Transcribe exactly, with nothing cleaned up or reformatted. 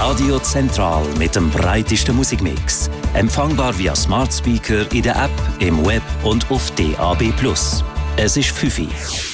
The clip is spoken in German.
Radio Zentral mit dem breitesten Musikmix. Empfangbar via Smart Speaker in der App, im Web und auf D A B plus. Es ist fünf Uhr.